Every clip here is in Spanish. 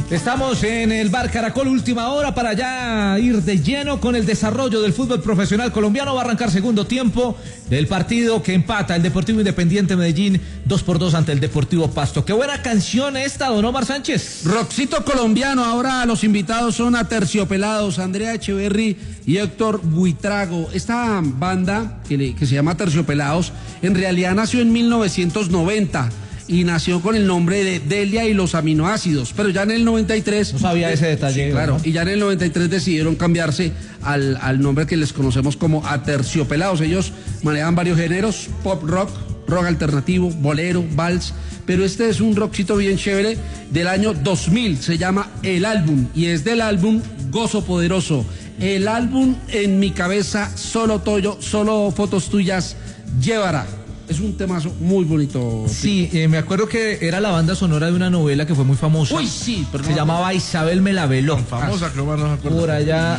Estamos en el Bar Caracol, última hora para ya ir de lleno con el desarrollo del fútbol profesional colombiano. Va a arrancar segundo tiempo del partido que empata el Deportivo Independiente Medellín 2-2 ante el Deportivo Pasto. Qué buena canción esta, don Omar Sánchez. Roxito colombiano. Ahora los invitados son Aterciopelados, Andrea Echeverry y Héctor Buitrago. Esta banda que se llama Aterciopelados en realidad nació en 1990 y nació con el nombre de Delia y los aminoácidos, pero ya en el 93... No sabía ese detalle. Sí, claro, ¿no? y ya en el 93 decidieron cambiarse al nombre que les conocemos como Aterciopelados. Ellos manejan varios géneros: pop rock, rock alternativo, bolero, vals, pero este es un rockcito bien chévere del año 2000, se llama El Álbum, y es del álbum Gozo Poderoso. El álbum En mi cabeza, solo Toyo, solo fotos tuyas, Llévara. Es un temazo muy bonito. Sí, me acuerdo que era la banda sonora de una novela que fue muy famosa. Uy, sí, pero se llamaba Isabel me la veló. Famosa, creo que no me acuerdo. Por allá.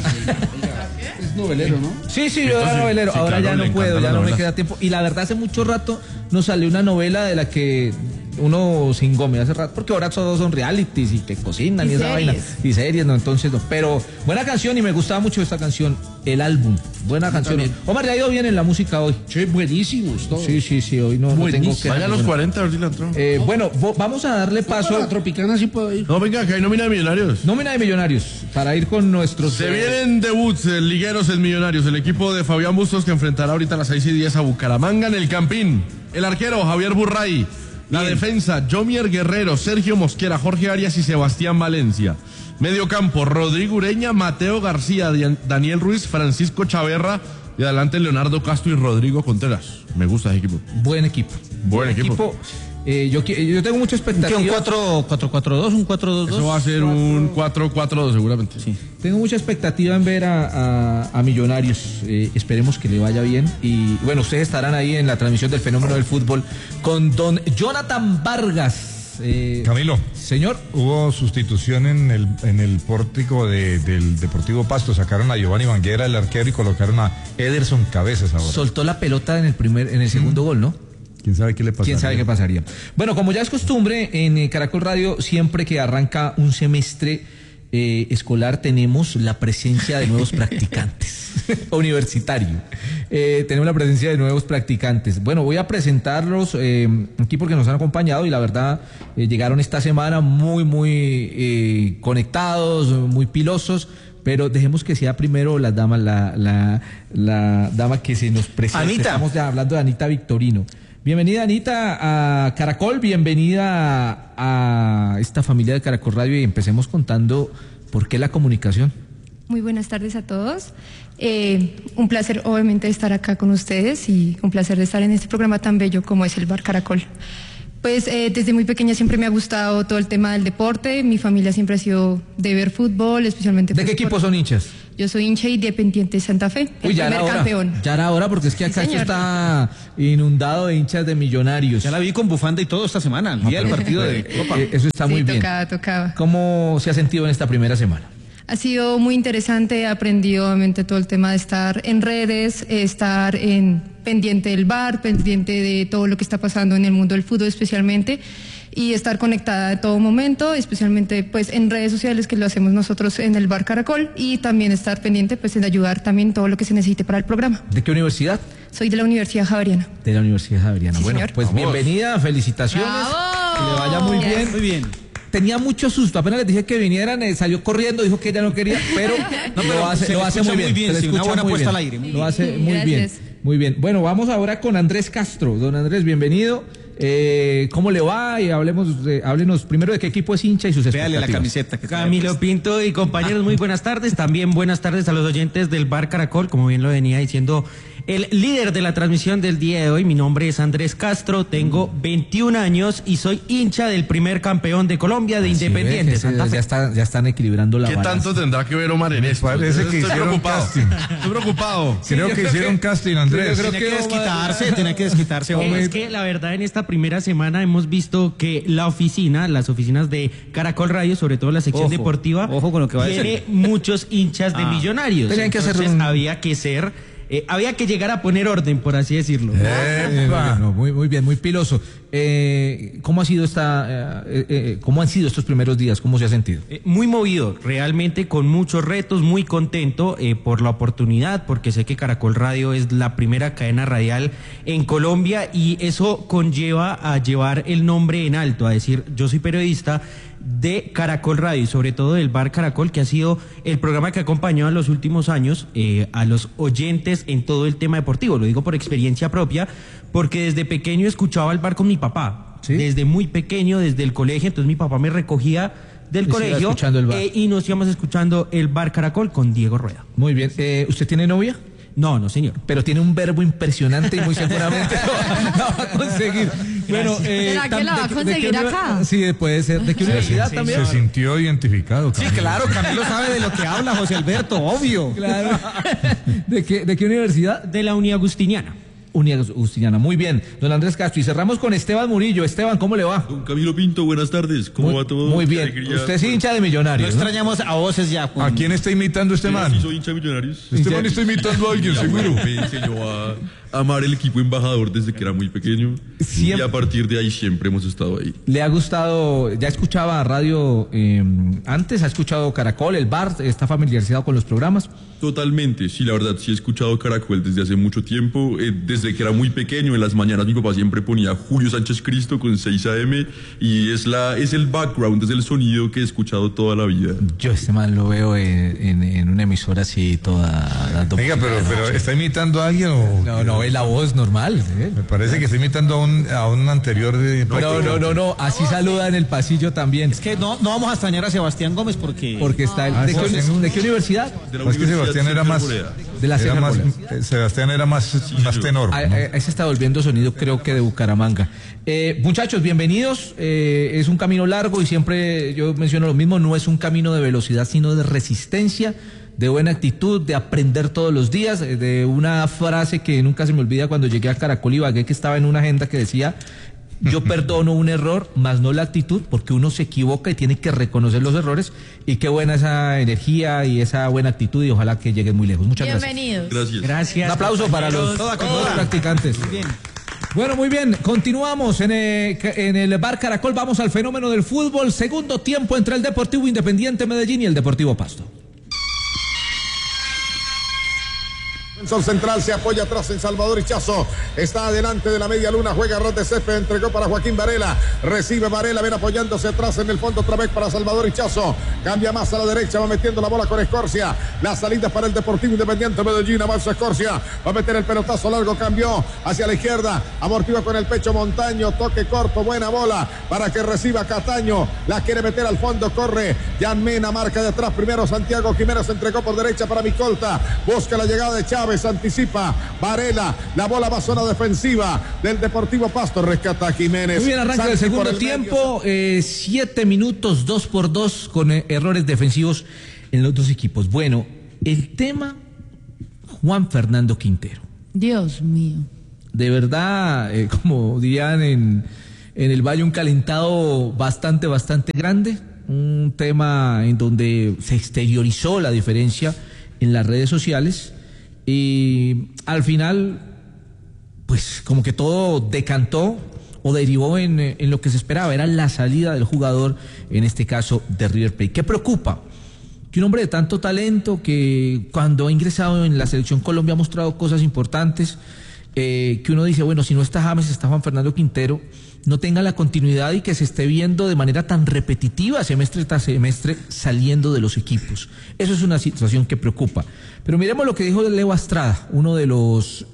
Es novelero, ¿no? Sí, yo era novelero. Sí, ahora claro, ya no puedo, ya no me queda tiempo. Y la verdad, hace mucho rato nos salió una novela de la que uno se engome hace rato, porque ahora todos son realities y que cocinan y esa vaina. Y series, no, entonces no. Pero buena canción y me gustaba mucho esta canción, El Álbum. Buena canción. También. Omar, le ha ido bien en la música hoy. Sí, buenísimos todos. Sí, hoy no tengo que... Vaya a los 40, a ver si la entró. Bueno, vamos a darle paso... La Tropicana sí puedo ir. No, venga, que hay nómina de Millonarios. Nómina de Millonarios, para ir con nuestros... Se vienen debuts ligueros en Millonarios. El equipo de Fabián Bustos que enfrentará ahorita a las 6:10 a Bucaramanga en el Campín. El arquero Javier Burray. La defensa Jomier Guerrero, Sergio Mosquera, Jorge Arias y Sebastián Valencia. Medio campo Rodrigo Ureña, Mateo García, Daniel Ruiz, Francisco Chaverra. Y adelante Leonardo Castro y Rodrigo Contreras. Me gusta ese equipo. Buen equipo. Buen equipo. Yo tengo mucha expectativa. ¿Un 4-4-2, un 4-2-2? Eso va a ser un 4-4-2 seguramente. Sí. Tengo mucha expectativa en ver a Millonarios. Esperemos que le vaya bien. Y bueno, ustedes estarán ahí en la transmisión del Fenómeno del Fútbol con don Jonathan Vargas. Camilo, señor, hubo sustitución en el pórtico del Deportivo Pasto. Sacaron a Giovanni Banguera, el arquero, y colocaron a Ederson Cabezas ahora. soltó la pelota en el segundo gol, ¿no? ¿Quién sabe qué le pasaría? ¿Quién sabe qué pasaría? Bueno, como ya es costumbre, en Caracol Radio, siempre que arranca un semestre escolar, tenemos la presencia de nuevos practicantes. Universitario. Tenemos la presencia de nuevos practicantes. Bueno, voy a presentarlos aquí porque nos han acompañado y la verdad llegaron esta semana muy conectados, muy pilosos. Pero dejemos que sea primero la dama, la dama que se nos presenta. Anita. Estamos ya hablando de Anita Victorino. Bienvenida, Anita, a Caracol, bienvenida a esta familia de Caracol Radio, y empecemos contando por qué la comunicación. Muy buenas tardes a todos. Un placer, obviamente, estar acá con ustedes y un placer de estar en este programa tan bello como es el Bar Caracol. Pues desde muy pequeña siempre me ha gustado todo el tema del deporte. Mi familia siempre ha sido de ver fútbol, especialmente... ¿De qué equipo son hinchas? Yo soy hincha Independiente Santa Fe, el primer campeón. Ya era hora, porque es que acá esto está inundado de hinchas de Millonarios. Ya la vi con bufanda y todo esta semana, el día del partido de Copa. Eso está muy bien. Tocaba. ¿Cómo se ha sentido en esta primera semana? Ha sido muy interesante, he aprendido obviamente todo el tema de estar en redes, estar pendiente del bar, pendiente de todo lo que está pasando en el mundo del fútbol especialmente, y estar conectada de todo momento, especialmente pues en redes sociales, que lo hacemos nosotros en el Bar Caracol, y también estar pendiente pues en ayudar también todo lo que se necesite para el programa. ¿De qué universidad? Soy de la Universidad Javeriana. De la Universidad Javeriana. Sí, bueno, señor. pues Vamos. bienvenida, felicitaciones. ¡Bravo! Que le vaya muy bien. Muy bien. Tenía mucho susto, apenas les dije que vinieran, salió corriendo, dijo que ella no quería, pero, lo hace muy bien. Sí, una buena puesta al aire. Lo hace muy bien, Gracias. muy bien. Bueno, vamos ahora con Andrés Castro. Don Andrés, bienvenido. ¿Cómo le va? Y háblenos primero de qué equipo es hincha y sus expectativas. Véale la camiseta. Que Camilo Pinto y compañeros, muy buenas tardes. También buenas tardes a los oyentes del Bar Caracol, como bien lo venía diciendo el líder de la transmisión del día de hoy. Mi nombre es Andrés Castro, tengo 21 años y soy hincha del primer campeón de Colombia de Independiente Santa Fe. Ya están equilibrando la ¿Qué balanza. tanto tendrá que ver Omar en esto? Parece que Estoy hicieron preocupado. casting. Estoy preocupado. Creo que hicieron casting, Andrés. Yo creo Tenía que que desquitarse. Hombre. Es que la verdad en esta primera semana hemos visto que las oficinas de Caracol Radio, sobre todo la sección deportiva, ojo con lo que va a tiene decir. muchos hinchas de Millonarios. Tenían que hacer Entonces un- había que ser había que llegar a poner orden, por así decirlo. Bueno, muy bien, muy piloso. ¿Cómo han sido estos primeros días? ¿Cómo se ha sentido? Muy movido, realmente con muchos retos, muy contento por la oportunidad, porque sé que Caracol Radio es la primera cadena radial en Colombia y eso conlleva a llevar el nombre en alto, a decir, yo soy periodista de Caracol Radio y sobre todo del Bar Caracol, que ha sido el programa que ha acompañado en los últimos años a los oyentes en todo el tema deportivo. Lo digo por experiencia propia, porque desde pequeño escuchaba el Bar con mi papá. ¿Sí? Desde muy pequeño, desde el colegio, entonces mi papá me recogía del colegio y nos íbamos escuchando el Bar Caracol con Diego Rueda. Muy bien. ¿Usted tiene novia? No, señor. Pero tiene un verbo impresionante y muy seguramente lo va a conseguir. Bueno, ¿será que la va a conseguir acá? Sí, puede ser. ¿De qué universidad también? Se sintió identificado. Sí, claro, Camilo sabe de lo que habla, José Alberto, obvio. Claro. ¿De qué universidad? De la Uni Agustiniana. Agustiniana, muy bien. Don Andrés Castro, y cerramos con Esteban Murillo. Esteban, ¿cómo le va? Don Camilo Pinto, buenas tardes. ¿Cómo va todo? Muy bien. Usted es hincha de Millonarios. No extrañamos a voces ya. ¿A quién está imitando este man? Sí, soy hincha de Millonarios. Este man está imitando a alguien, seguro. Me enseñó a amar el equipo embajador desde que era muy pequeño. Y a partir de ahí siempre hemos estado ahí. ¿Le ha gustado? ¿Ya escuchaba radio antes? ¿Ha escuchado Caracol, el Bar? ¿Está familiarizado con los programas? Totalmente, sí, la verdad, sí he escuchado Caracol desde hace mucho tiempo. Desde que era muy pequeño, en las mañanas mi papá siempre ponía Julio Sánchez Cristo con 6 AM y es el background, es el sonido que he escuchado toda la vida. Yo este man lo veo en una emisora así toda dando... Venga, pero ¿está imitando a alguien o...? No, es la voz normal. Me parece que está imitando a un anterior de... No, así saluda en el pasillo también. Es que no vamos a extrañar a Sebastián Gómez porque está... ¿De qué universidad? De la Universidad Sebastián era más... De la Sebastián era más tenor, ¿no? Ahí se está volviendo sonido, creo que de Bucaramanga. Muchachos, bienvenidos. Es un camino largo y siempre yo menciono lo mismo, no es un camino de velocidad, sino de resistencia, de buena actitud, de aprender todos los días, de una frase que nunca se me olvida cuando llegué a Caracol y Ibagué, que estaba en una agenda que decía: yo perdono un error, más no la actitud, porque uno se equivoca y tiene que reconocer los errores. Y qué buena esa energía y esa buena actitud, y ojalá que lleguen muy lejos. Muchas Bienvenidos. Gracias. Un aplauso para los practicantes. Muy bien. Bueno, muy bien, continuamos en el Bar Caracol, vamos al fenómeno del fútbol, segundo tiempo entre el Deportivo Independiente Medellín y el Deportivo Pasto. Sol central se apoya atrás en Salvador Hichazo. Está adelante de la media luna. Juega Rod de Césped. Entregó para Joaquín Varela. Recibe Varela. Ven apoyándose atrás en el fondo. Otra vez para Salvador Hichazo. Cambia más a la derecha. Va metiendo la bola con Escorcia. La salida para el Deportivo Independiente Medellín. Avanza Escorcia. Va a meter el pelotazo largo. Cambió hacia la izquierda. Amortigua con el pecho Montaño. Toque corto. Buena bola para que reciba Cataño. La quiere meter al fondo. Corre Jan Mena. Marca de atrás. Primero Santiago Jiménez. Entregó por derecha para Micolta. Busca la llegada de Chávez. Anticipa Varela, la bola va a zona defensiva del Deportivo Pasto, rescata a Jiménez. Muy bien, arranca del segundo tiempo, 7 minutos, 2-2 con errores defensivos en los dos equipos. Bueno, el tema Juan Fernando Quintero. Dios mío. De verdad, como dirían en el Valle, un calentado bastante grande, un tema en donde se exteriorizó la diferencia en las redes sociales. Y al final, pues como que todo decantó o derivó en lo que se esperaba, era la salida del jugador, en este caso de River Plate. ¿Qué preocupa? Que un hombre de tanto talento, que cuando ha ingresado en la selección Colombia ha mostrado cosas importantes, que uno dice, bueno, si no está James, está Juan Fernando Quintero, no tenga la continuidad y que se esté viendo de manera tan repetitiva semestre tras semestre saliendo de los equipos. Eso es una situación que preocupa. Pero miremos lo que dijo Leo Astrada, uno de los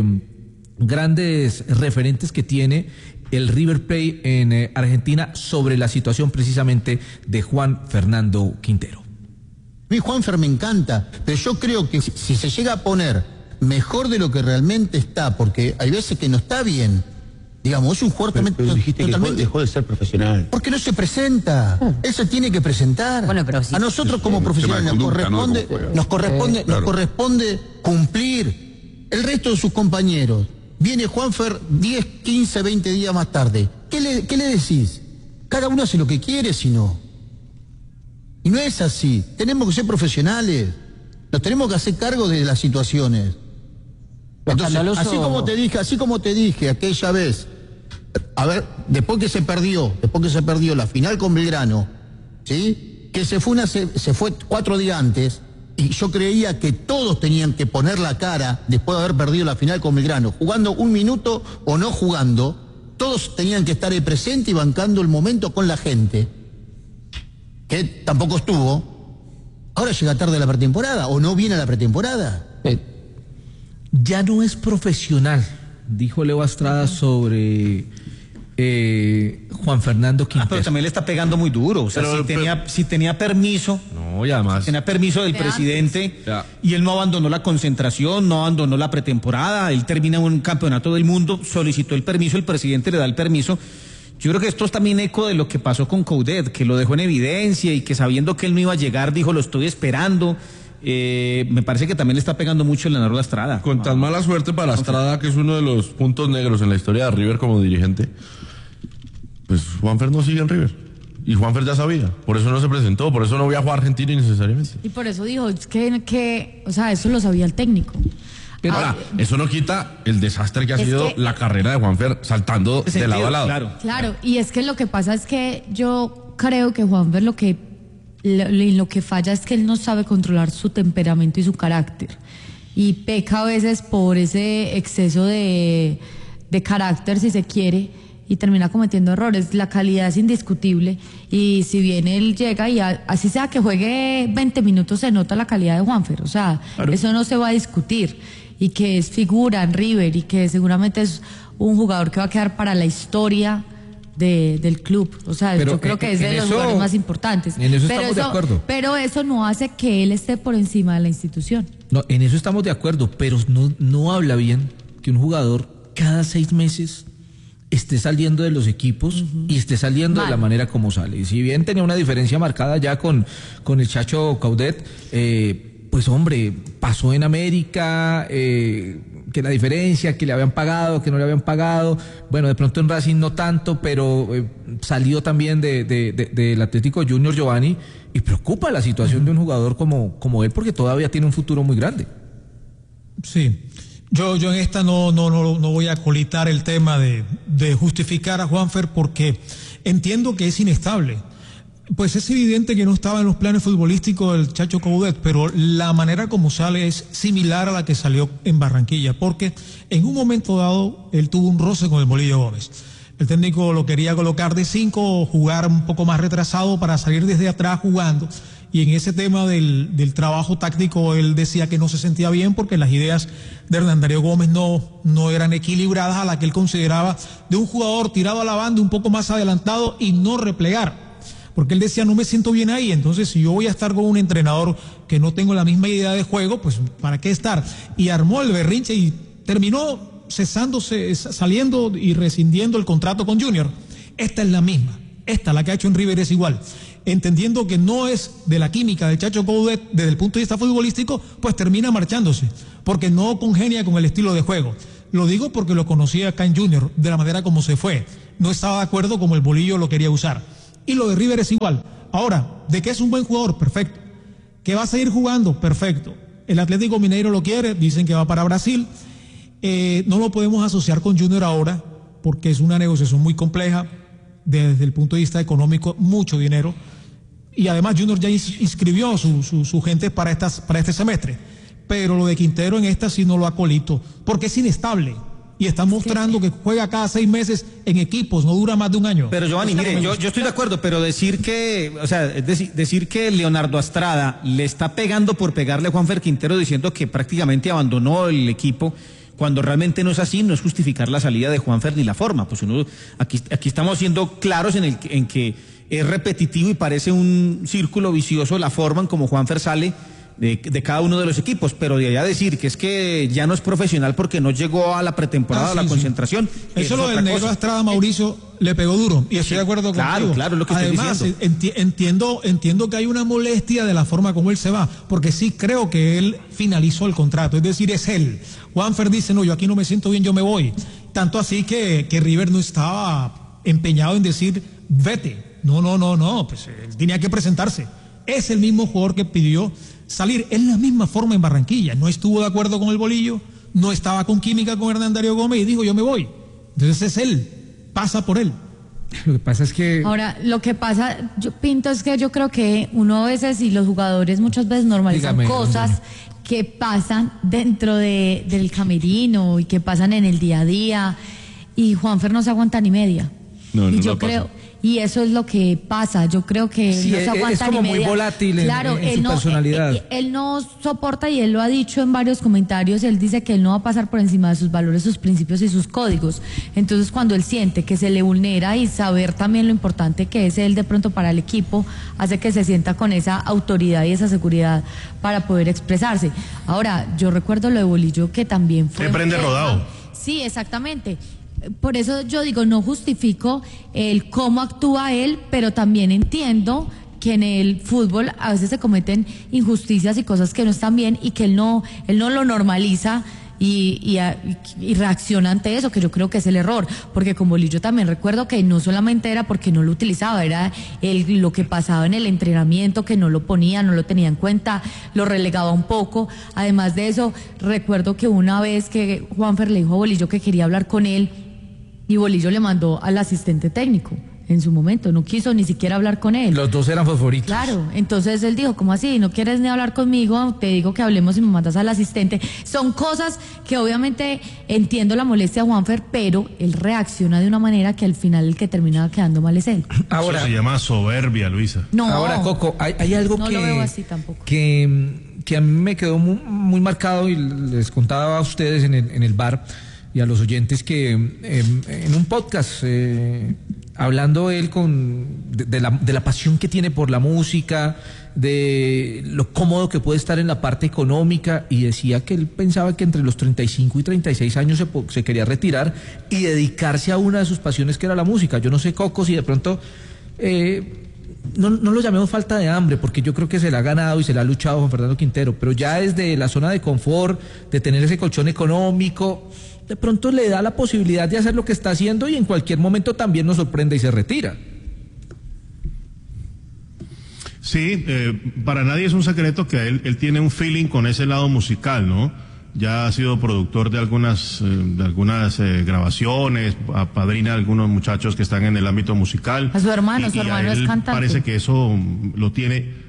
grandes referentes que tiene el River Plate en Argentina sobre la situación precisamente de Juan Fernando Quintero. A mí Juanfer me encanta, pero yo creo que si se llega a poner mejor de lo que realmente está, porque hay veces que no está bien, digamos, es un jugador pero dijiste totalmente... que dejó de ser profesional. Porque no se presenta. Él se tiene que presentar. Bueno, pero sí, a nosotros como profesionales nos corresponde cumplir. El resto de sus compañeros. Viene Juanfer 10, 15, 20 días más tarde. ¿Qué le decís? Cada uno hace lo que quiere, si no. Y no es así. Tenemos que ser profesionales. Nos tenemos que hacer cargo de las situaciones. Entonces, así como te dije aquella vez, a ver, después que se perdió la final con Belgrano, ¿sí? Que se fue 4 días antes, y yo creía que todos tenían que poner la cara después de haber perdido la final con Belgrano, jugando 1 minuto o no jugando, todos tenían que estar ahí presente y bancando el momento con la gente, que tampoco estuvo. Ahora llega tarde la pretemporada, o no viene a la pretemporada. Ya no es profesional, dijo Leo Astrada sobre Juan Fernando Quintero. Pero también le está pegando muy duro. O sea, si tenía permiso. No, y además. Tenía permiso del presidente y él no abandonó la concentración, no abandonó la pretemporada. Él termina un campeonato del mundo, solicitó el permiso, el presidente le da el permiso. Yo creo que esto es también eco de lo que pasó con Coudet, que lo dejó en evidencia y que sabiendo que él no iba a llegar, dijo, lo estoy esperando. Me parece que también le está pegando mucho el Leonardo Astrada. Con tan mala suerte para Astrada, que es uno de los puntos negros en la historia de River como dirigente, pues Juanfer no sigue en River. Y Juanfer ya sabía, por eso no se presentó, por eso no viajó a Argentina necesariamente. Y por eso dijo, es que, o sea, eso lo sabía el técnico. Pero ahora, eso no quita el desastre que ha sido la carrera de Juanfer saltando de lado a lado. Claro, y es que lo que pasa es que yo creo que Juanfer lo que falla es que él no sabe controlar su temperamento y su carácter. Y peca a veces por ese exceso de carácter, si se quiere, y termina cometiendo errores. La calidad es indiscutible y si bien él llega y así sea que juegue 20 minutos, se nota la calidad de Juanfer. O sea, eso no se va a discutir. Y que es figura en River y que seguramente es un jugador que va a quedar para la historia del club. O sea, yo creo que es de los jugadores más importantes. En eso estamos de acuerdo. Pero eso no hace que él esté por encima de la institución. No, en eso estamos de acuerdo, pero no habla bien que un jugador cada 6 meses esté saliendo de los equipos y esté saliendo de la manera como sale. Y si bien tenía una diferencia marcada ya con el Chacho Coudet, pues hombre, pasó en América, que la diferencia, que le habían pagado, que no le habían pagado, bueno, de pronto en Racing no tanto, pero salió también del Atlético Junior Giovanni, y preocupa la situación de un jugador como él, porque todavía tiene un futuro muy grande. Sí, yo en esta no voy a colitar el tema de justificar a Juanfer, porque entiendo que es inestable. Pues es evidente que no estaba en los planes futbolísticos del Chacho Coudet, pero la manera como sale es similar a la que salió en Barranquilla, porque en un momento dado él tuvo un roce con el Bolillo Gómez. El técnico lo quería colocar de 5, jugar un poco más retrasado para salir desde atrás jugando, y en ese tema del trabajo táctico él decía que no se sentía bien porque las ideas de Hernán Darío Gómez no eran equilibradas a la que él consideraba de un jugador tirado a la banda, un poco más adelantado y no replegar. Porque él decía, no me siento bien ahí, entonces si yo voy a estar con un entrenador que no tengo la misma idea de juego, pues ¿para qué estar? Y armó el berrinche y terminó saliendo y rescindiendo el contrato con Junior. Esta es la misma, la que ha hecho en River es igual. Entendiendo que no es de la química del Chacho Coudet desde el punto de vista futbolístico, pues termina marchándose, porque no congenia con el estilo de juego. Lo digo porque lo conocía acá en Junior, de la manera como se fue. No estaba de acuerdo como el Bolillo lo quería usar. Y lo de River es igual. Ahora, ¿de qué es un buen jugador? Perfecto. ¿Que va a seguir jugando? Perfecto. El Atlético Mineiro lo quiere, dicen que va para Brasil. No lo podemos asociar con Junior ahora, porque es una negociación muy compleja, desde el punto de vista económico, mucho dinero. Y además Junior ya inscribió su gente para este semestre. Pero lo de Quintero en esta sí no lo acolito, porque es inestable. Y está mostrando que juega cada 6 meses en equipos, no dura más de un año. Pero Giovanni, mire, yo estoy de acuerdo, pero decir que Leonardo Astrada le está pegando por pegarle a Juanfer Quintero diciendo que prácticamente abandonó el equipo, cuando realmente no es así, no es justificar la salida de Juanfer ni la forma. Pues aquí estamos siendo claros en que es repetitivo y parece un círculo vicioso la forma en como Juanfer sale de cada uno de los equipos, pero de allá decir que es que ya no es profesional porque no llegó a la pretemporada, a la concentración. Eso lo del negro Astrada, Mauricio, le pegó duro, y estoy de acuerdo contigo. Claro, es lo que estoy diciendo. Además, entiendo que hay una molestia de la forma como él se va, porque sí creo que él finalizó el contrato, es decir, es él. Juanfer dice, no, yo aquí no me siento bien, yo me voy. Tanto así que River no estaba empeñado en decir, vete. No, pues él tenía que presentarse. Es el mismo jugador que pidió salir, es la misma forma en Barranquilla, no estuvo de acuerdo con el Bolillo, no estaba con química con Hernán Darío Gómez y dijo, yo me voy. Entonces es él, pasa por él. Lo que pasa es que... Ahora, lo que pasa, Pinto, es que yo creo que uno a veces y los jugadores muchas veces normalizan cosas que pasan dentro del camerino y que pasan en el día a día, y Juanfer no se aguanta ni media. No, y no yo creo, y eso es lo que pasa. Yo creo que sí, no se aguanta es como ni muy media. volátil claro, en su personalidad. Él no soporta, y él lo ha dicho en varios comentarios, él dice que él no va a pasar por encima de sus valores, sus principios y sus códigos. Entonces, cuando él siente que se le vulnera, y saber también lo importante que es él de pronto para el equipo, hace que se sienta con esa autoridad y esa seguridad para poder expresarse. Ahora, yo recuerdo lo de Bolillo, que también fue... Se prende rodado. Sí, exactamente. Por eso yo digo, no justifico el cómo actúa él, pero también entiendo que en el fútbol a veces se cometen injusticias y cosas que no están bien, y que él no lo normaliza y reacciona ante eso, que yo creo que es el error, porque con Bolillo también recuerdo que no solamente era porque no lo utilizaba, era lo que pasaba en el entrenamiento, que no lo ponía, no lo tenía en cuenta, lo relegaba un poco. Además de eso, recuerdo que una vez que Juanfer le dijo a Bolillo que quería hablar con él, y Bolillo le mandó al asistente técnico en su momento, no quiso ni siquiera hablar con él. Los dos eran favoritos. Claro, entonces él dijo, ¿cómo así? ¿No quieres ni hablar conmigo? Te digo que hablemos y me mandas al asistente. Son cosas que obviamente entiendo la molestia de Juanfer, pero él reacciona de una manera que al final el que termina quedando mal es él. Ahora, eso se llama soberbia, Luisa. No. Ahora, Coco, hay algo no que... lo veo así tampoco. Que a mí me quedó muy marcado, y les contaba a ustedes en el bar y a los oyentes que en un podcast, hablando él de la pasión que tiene por la música, de lo cómodo que puede estar en la parte económica, y decía que él pensaba que entre los 35 y 36 años se quería retirar y dedicarse a una de sus pasiones, que era la música. Yo no sé, Coco, si de pronto... No lo llamemos falta de hambre, porque yo creo que se la ha ganado y se la ha luchado Juan Fernando Quintero, pero ya desde la zona de confort, de tener ese colchón económico, de pronto le da la posibilidad de hacer lo que está haciendo, y en cualquier momento también nos sorprende y se retira. Sí, para nadie es un secreto que él tiene un feeling con ese lado musical, ¿no? Ya ha sido productor de algunas grabaciones, apadrina a algunos muchachos que están en el ámbito musical. A su hermano, su hermano es cantante. Parece que eso lo tiene,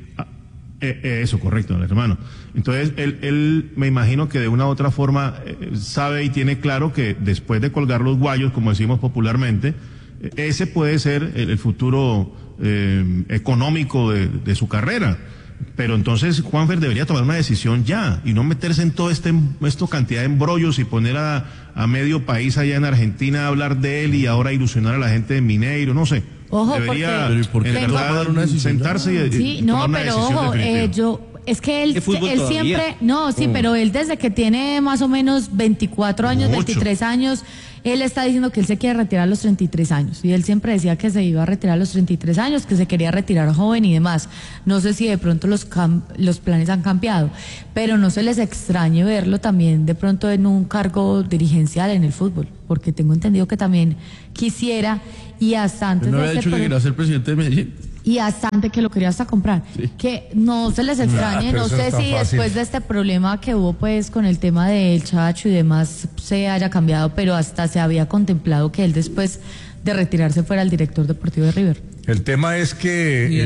eso, correcto, el hermano. Entonces, él me imagino que de una u otra forma sabe y tiene claro que después de colgar los guayos, como decimos popularmente, ese puede ser el futuro económico de su carrera. Pero entonces Juanfer debería tomar una decisión ya y no meterse en todo esto cantidad de embrollos y poner a medio país allá en Argentina a hablar de él y ahora ilusionar a la gente de Mineiro, no sé. Ojo, debería porque en verdad sentarse y tomar una decisión definitiva. Es que él siempre, pero él desde que tiene más o menos 24 años, 23 años, él está diciendo que él se quiere retirar a los 33 años, y él siempre decía que se iba a retirar a los 33 años, que se quería retirar joven y demás. No sé si de pronto los planes han cambiado, pero no se les extrañe verlo también de pronto en un cargo dirigencial en el fútbol, porque tengo entendido que también quisiera, y hasta antes ¿No había dicho que quería ser presidente de Medellín? Y hasta antes que lo quería hasta comprar, sí. Que no se les extrañe, no sé si después de este problema que hubo pues con el tema del Chacho y demás se haya cambiado, pero hasta se había contemplado que él después de retirarse fuera el director deportivo de River. El tema es que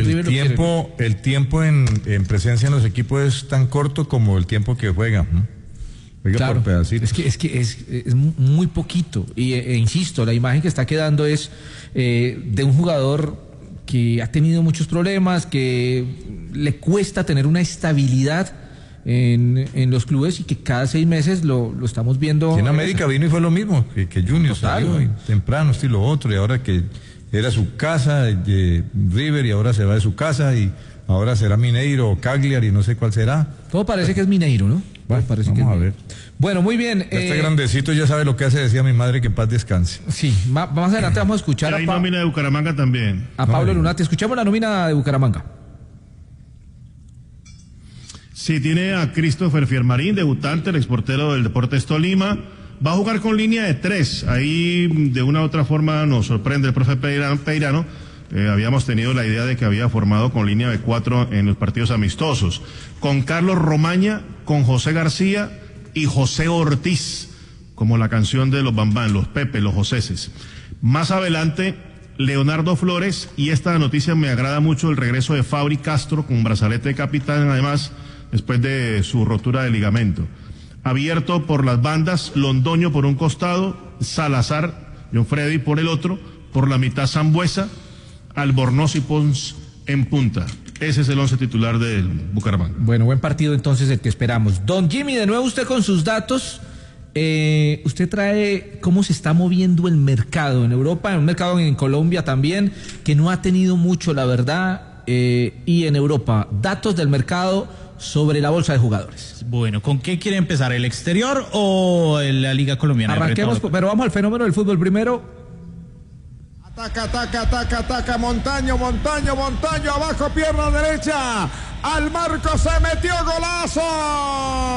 el tiempo en presencia en los equipos es tan corto como el tiempo que juega. Claro, por pedacitos. Es que es muy poquito, y insisto, la imagen que está quedando es de un jugador que ha tenido muchos problemas, que le cuesta tener una estabilidad en los clubes, y que cada 6 meses lo estamos viendo. En América vino y fue lo mismo, que Junior salió temprano, esto y lo otro, y ahora que era su casa, River, y ahora se va de su casa, y ahora será Mineiro o Cagliari, y no sé cuál será. Todo parece que es Mineiro, ¿no? Bueno, vamos a ver. Bueno, muy bien. Este grandecito ya sabe lo que hace, decía mi madre, que en paz descanse. Sí, más adelante vamos a escuchar hay nómina de Bucaramanga también. A Pablo Lunati. Escuchamos la nómina de Bucaramanga. Sí, tiene a Christopher Fiermarín, debutante, el exportero del Deportes Tolima. Va a jugar con línea de 3. Ahí de una u otra forma nos sorprende el profe Peirano. Habíamos tenido la idea de que había formado con línea de 4 en los partidos amistosos. Con Carlos Romaña, con José García y José Ortiz, como la canción de los Bambán, los Pepe, los Joseses. Más adelante, Leonardo Flores, y esta noticia me agrada mucho, el regreso de Fabri Castro con brazalete de capitán, además, después de su rotura de ligamento. Abierto por las bandas, Londoño por un costado, Salazar, John Freddy por el otro, por la mitad Sambuesa, Albornoz y Pons en punta. Ese es el 11 titular del Bucaramanga. Bueno, buen partido entonces el que esperamos. Don Jimmy, de nuevo usted con sus datos. Usted trae cómo se está moviendo el mercado en Europa, en un mercado en Colombia también, que no ha tenido mucho, la verdad, y en Europa. Datos del mercado sobre la bolsa de jugadores. Bueno, ¿con qué quiere empezar? ¿El exterior o la Liga Colombiana? Arranquemos, pero vamos al fenómeno del fútbol primero. Ataca, Montaño, abajo, pierna derecha, al marco se metió, golazo.